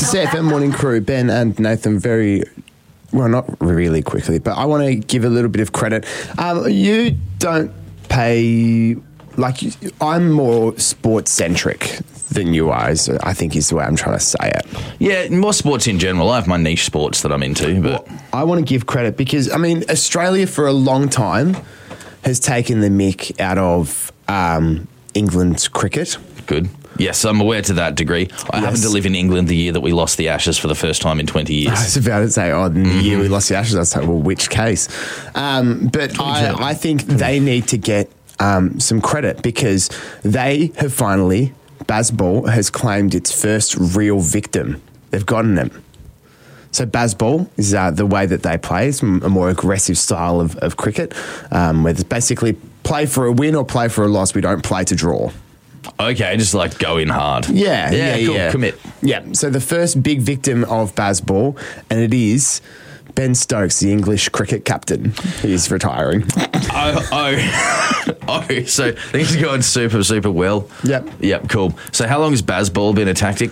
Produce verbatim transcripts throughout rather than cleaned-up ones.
the C F M Morning Crew, Ben and Nathan, very, well, not really quickly, but I want to give a little bit of credit. Um, you don't pay, like, I'm more sports-centric than you are, so I think is the way I'm trying to say it. Yeah, more sports in general. I have my niche sports that I'm into, but... Well, I want to give credit because, I mean, Australia for a long time has taken the mick out of um, England's cricket. Good. Yes, I'm aware to that degree. I yes. happened to live in England the year that we lost the Ashes for the first time in twenty years. I was about to say, oh, the mm-hmm. year we lost the Ashes, I was like, well, which case? Um, but I, I think they need to get um, some credit because they have finally, Bazball has claimed its first real victim. They've gotten him. So Bazball is uh, the way that they play. It's a more aggressive style of, of cricket, um, where it's basically play for a win or play for a loss. We don't play to draw. Okay, just like go in hard. Yeah, yeah, yeah, cool. yeah. Commit. Yeah, so the first big victim of Bazball, and it is Ben Stokes, the English cricket captain. He's retiring. oh, oh, oh, so things are going super, super well. Yep. Yep, cool. So how long has Bazball been a tactic?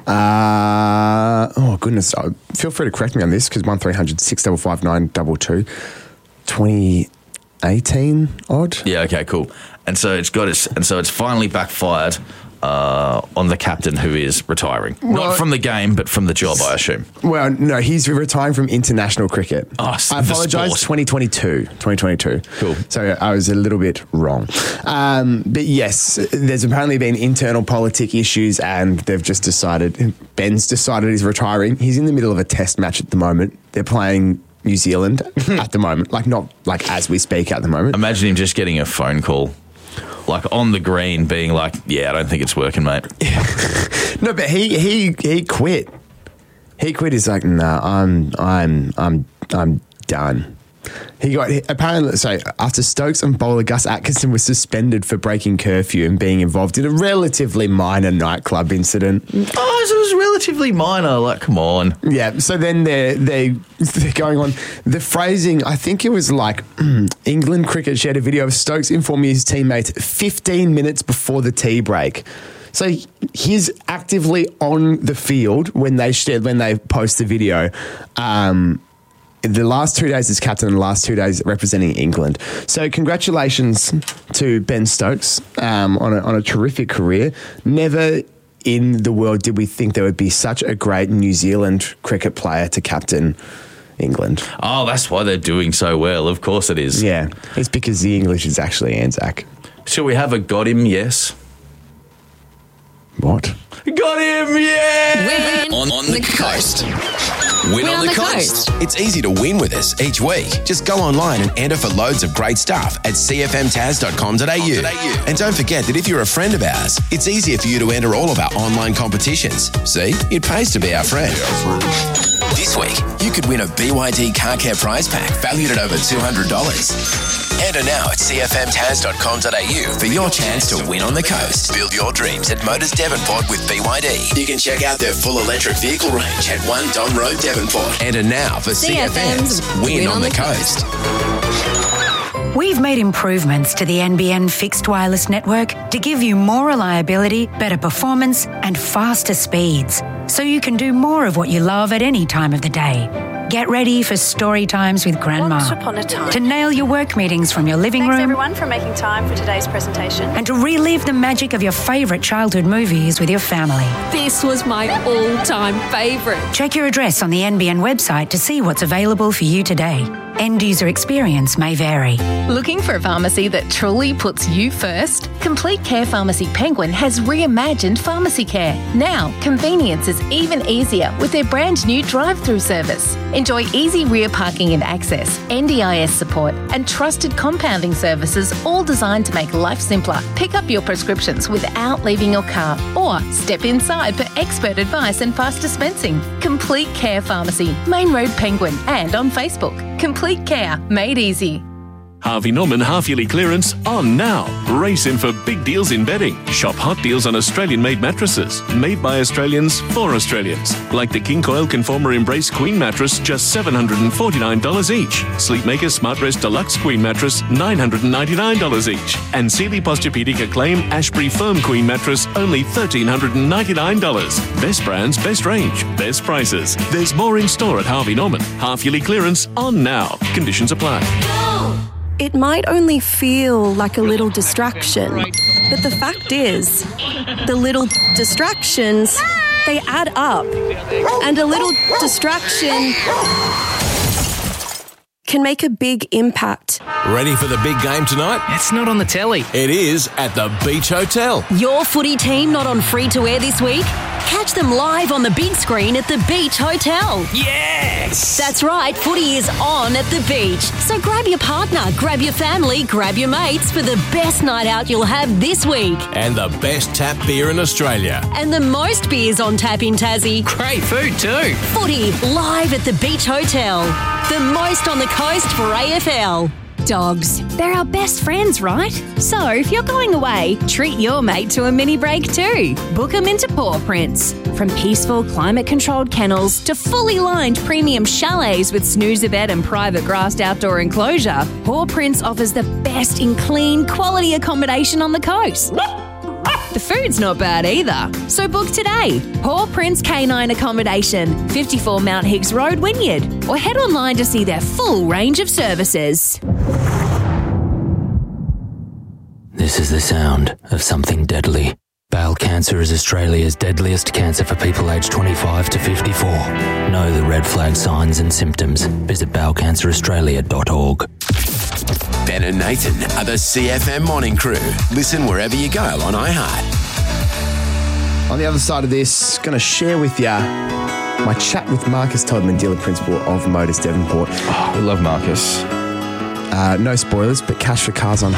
Uh, oh, goodness. Oh, feel free to correct me on this because one three hundred six five five nine two two twenty eighteen odd. Yeah, okay, cool. And so it's got its, and so it's finally backfired uh, on the captain who is retiring. Well, not from the game, but from the job, I assume. Well, no, he's retiring from international cricket. Oh, I apologise, twenty twenty-two. twenty twenty-two. Cool. So I was a little bit wrong. Um, but yes, there's apparently been internal politic issues and they've just decided, Ben's decided he's retiring. He's in the middle of a test match at the moment. They're playing New Zealand at the moment, like not like as we speak at the moment. Imagine him just getting a phone call. Like on the green, being like, "Yeah, I don't think it's working, mate." No, but he he he quit. He quit. He's like, "No, nah, I'm I'm I'm I'm done." He got apparently so after Stokes and bowler Gus Atkinson was suspended for breaking curfew and being involved in a relatively minor nightclub incident. Oh, so it was relatively minor. Like, come on. Yeah. So then they're they they're going on the phrasing. I think it was like England cricket shared a video of Stokes informing his teammates fifteen minutes before the tea break. So he's actively on the field when they shared when they post the video. Um, The last two days as captain and the last two days representing England. So congratulations to Ben Stokes um, on, a, on a terrific career. Never in the world did we think there would be such a great New Zealand cricket player to captain England. Oh, that's why they're doing so well. Of course it is. Yeah, it's because the English is actually Anzac. Shall we have a got him, yes? What? Got him, yeah! Win on, on the coast. Win, win on, on the, the coast. coast. It's easy to win with us each week. Just go online and enter for loads of great stuff at c f m taz dot com dot a u. And don't forget that if you're a friend of ours, it's easier for you to enter all of our online competitions. See, it pays to be our friend. This week, you could win a B Y D car care prize pack valued at over two hundred dollars. Enter now at c f m taz dot com dot a u for your chance to win on the coast. Build your dreams at Motors Devonport with B Y D. You can check out their full electric vehicle range at one Don Road, Devonport. Enter now for C F M's Win, Win on, on the, the coast. coast. We've made improvements to the N B N fixed wireless network to give you more reliability, better performance, and faster speeds, so you can do more of what you love at any time of the day. Get ready for story times with Grandma. Once upon a time. To nail your work meetings from your living Thanks room. Thanks everyone for making time for today's presentation. And to relive the magic of your favourite childhood movies with your family. This was my all-time favourite. Check your address on the N B N website to see what's available for you today. End user experience may vary. Looking for a pharmacy that truly puts you first? Complete Care Pharmacy Penguin has reimagined pharmacy care. Now, convenience is even easier with their brand new drive-through service. Enjoy easy rear parking and access, N D I S support, and trusted compounding services, all designed to make life simpler. Pick up your prescriptions without leaving your car, or step inside for expert advice and fast dispensing. Complete Care Pharmacy, Main Road Penguin, and on Facebook. Complete Care, made easy. Harvey Norman half-yearly clearance on now. Race in for big deals in bedding. Shop hot deals on Australian-made mattresses. Made by Australians for Australians. Like the King Coil Conformer Embrace Queen mattress, just seven hundred forty-nine dollars each. Sleepmaker Smart Rest Deluxe Queen mattress, nine hundred ninety-nine dollars each. And Sealy Posturepedic Acclaim Ashbury Firm Queen mattress, only one thousand three hundred ninety-nine dollars. Best brands, best range, best prices. There's more in store at Harvey Norman. Half-yearly clearance on now. Conditions apply. It might only feel like a little distraction, but the fact is, the little distractions, they add up. And a little distraction can make a big impact. Ready for the big game tonight? It's not on the telly. It is at the Beach Hotel. Your footy team not on free-to-air this week? Catch them live on the big screen at the Beach Hotel. Yes! That's right, footy is on at the beach. So grab your partner, grab your family, grab your mates for the best night out you'll have this week. And the best tap beer in Australia. And the most beers on tap in Tassie. Great food too. Footy live at the Beach Hotel. The most on the coast for A F L. Dogs. They're our best friends, right? So if you're going away, treat your mate to a mini break too. Book them into Paw Prints. From peaceful, climate-controlled kennels to fully lined premium chalets with snoozer bed and private grassed outdoor enclosure, Paw Prints offers the best in clean, quality accommodation on the coast. The food's not bad either. So book today. Paw Prints Canine Accommodation, fifty-four Mount Higgs Road, Wynyard. Or head online to see their full range of services. This is the sound of something deadly. Bowel cancer is Australia's deadliest cancer for people aged twenty-five to fifty-four. Know the red flag signs and symptoms. Visit bowel cancer australia dot org. Ben and Nathan are the C F M Morning Crew. Listen wherever you go on iHeart. On the other side of this, going to share with you my chat with Marcus Todman, dealer principal of Motors Devonport. Oh, we love Marcus. Uh, no spoilers, but cash for cars on